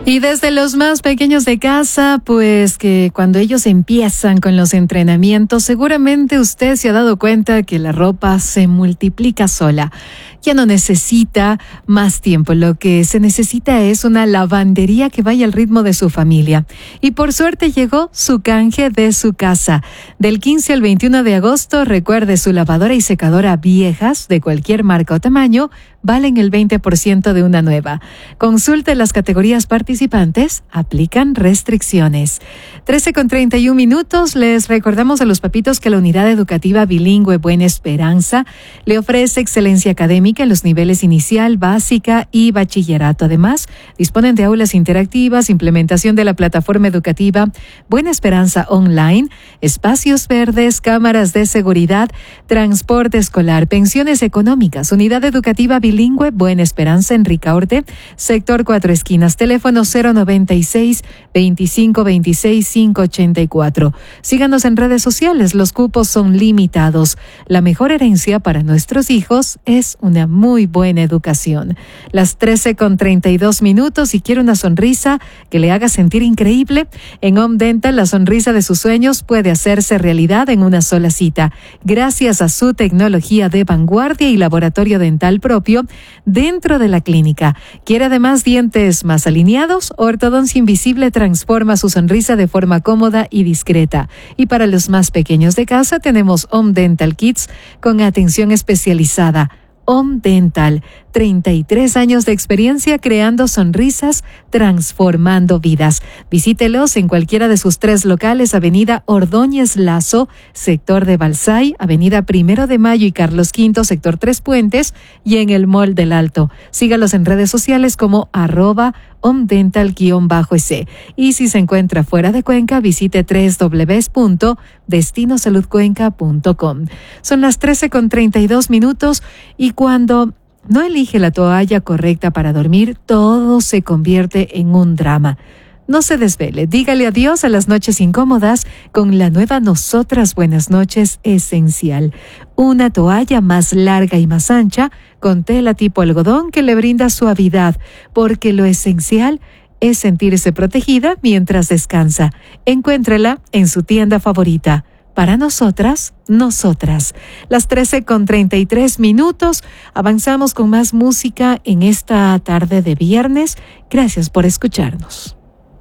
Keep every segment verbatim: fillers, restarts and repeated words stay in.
Y desde los más pequeños de casa, pues que cuando ellos empiezan con los entrenamientos, seguramente usted se ha dado cuenta que la ropa se multiplica sola. Ya no necesita más tiempo, lo que se necesita es una lavandería que vaya al ritmo de su familia. Y por suerte llegó su canje de su casa. Del quince al veintiuno de agosto, recuerde, su lavadora y secadora viejas de cualquier marca o tamaño valen el veinte por ciento de una nueva. Consulte las categorías participantes, aplican restricciones. trece con treinta y un minutos, les recordamos a los papitos que la Unidad Educativa Bilingüe Buena Esperanza le ofrece excelencia académica en los niveles inicial, básica y bachillerato. Además, disponen de aulas interactivas, implementación de la plataforma educativa Buena Esperanza Online, espacios verdes, cámaras de seguridad, transporte escolar, pensiones económicas. Unidad Educativa Bilingüe Buena Esperanza en Ricaurte, sector Cuatro Esquinas, teléfono cero noventa y seis, veinticinco veintiséis, quinientos ochenta y cuatro. Síganos en redes sociales, los cupos son limitados. La mejor herencia para nuestros hijos es una muy buena educación. Las trece con treinta y dos minutos, si quiere una sonrisa que le haga sentir increíble, en Home Dental la sonrisa de sus sueños puede hacerse realidad en una sola cita. Gracias a su tecnología de vanguardia y laboratorio dental propio dentro de la clínica. ¿Quiere además dientes más alineados? Ortodoncia Invisible transforma su sonrisa de forma cómoda y discreta. Y para los más pequeños de casa tenemos Home Dental Kids con atención especializada. Home Dental, treinta y tres años de experiencia creando sonrisas, transformando vidas. Visítelos en cualquiera de sus tres locales, Avenida Ordóñez Lazo, sector de Balsay, Avenida Primero de Mayo y Carlos Quinto, sector Tres Puentes, y en el Mall del Alto. Sígalos en redes sociales como arroba Home Dental-S. Y si se encuentra fuera de Cuenca, visite doble u doble u doble u punto destino salud cuenca punto com. Son las trece con treinta y dos minutos y cuando no elige la toalla correcta para dormir, todo se convierte en un drama. No se desvele, dígale adiós a las noches incómodas con la nueva Nosotras Buenas Noches Esencial. Una toalla más larga y más ancha con tela tipo algodón que le brinda suavidad, porque lo esencial es sentirse protegida mientras descansa. Encuéntrela en su tienda favorita. Para nosotras, nosotras. Las trece con treinta y tres minutos. Avanzamos con más música en esta tarde de viernes. Gracias por escucharnos.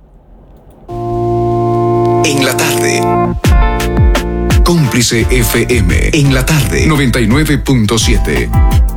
En la tarde. Cómplice F M. En la tarde. noventa y nueve punto siete.